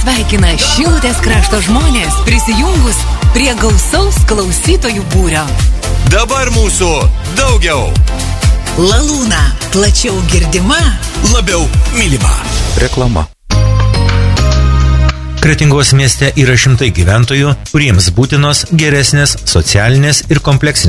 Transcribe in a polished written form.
sveikina Šilutės krašto žmonės prisijungus prie gausaus klausytojų būrio. Dabar mūsų daugiau. Lalūna plačiau girdima, Labiau mylima. Reklama. Kretingos mieste yra šimtai gyventojų, kuriems būtinos geresnės socialinės ir kompleksinės